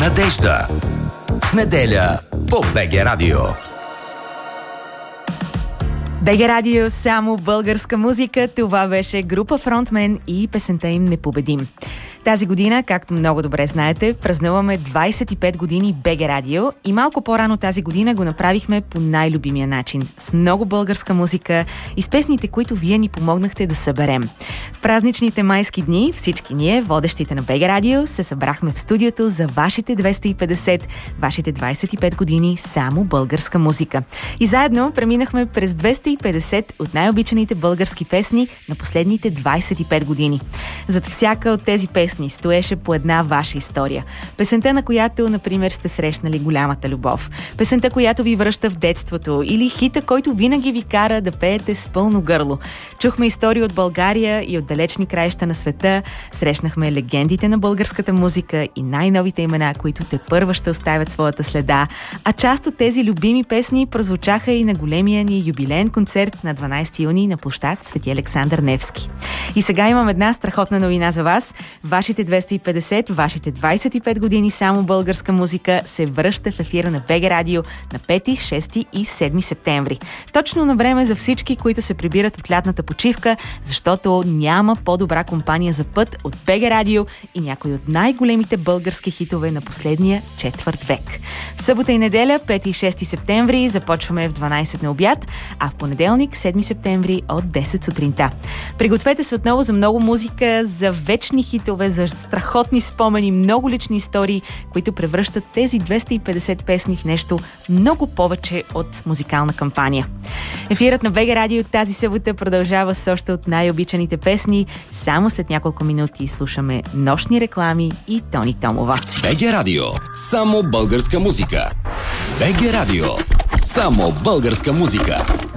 Надежда. В неделя по БГ Радио. БГ Радио, само българска музика. Това беше група Фронтмен и песента им "Непобедим". Тази година, както много добре знаете, празнуваме 25 години БГ Радио и малко по-рано тази година го направихме по най-любимия начин. С много българска музика и с песните, които вие ни помогнахте да съберем. В празничните майски дни всички ние, водещите на БГ Радио, се събрахме в студиото за вашите 250, вашите 25 години само българска музика. И заедно преминахме през 250 от най-обичаните български песни на последните 25 години. Зад всяка от тези песни стоеше по една ваша история. Песента, на която, например, сте срещнали голямата любов. Песента, която ви връща в детството. Или хита, който винаги ви кара да пеете с пълно гърло. Чухме истории от България и от далечни краища на света. Срещнахме легендите на българската музика и най-новите имена, които тепърва ще оставят своята следа. А част от тези любими песни прозвучаха и на големия ни юбилеен концерт на 12 юни на площад Свети Александър Невски. И сега имам една страхотна новина за вас. Вашите 250, вашите 25 години само българска музика се връща в ефира на БГ Радио на 5, 6 и 7 септември. Точно на време за всички, които се прибират от лятната почивка, защото няма по-добра компания за път от БГ Радио и някои от най-големите български хитове на последния четвърт век. В събота и неделя, 5 и 6 септември, започваме в 12 на обяд, а в понеделник, 7 септември от 10 сутринта. Пригответе се отново за много музика, за вечни хитове, за страхотни спомени, много лични истории, които превръщат тези 250 песни в нещо много повече от музикална кампания. Ефирът на БГ Радио тази събота продължава с още от най-обичаните песни. Само след няколко минути слушаме нощни реклами и Тони Томова. БГ Радио. Само българска музика. БГ Радио. Само българска музика.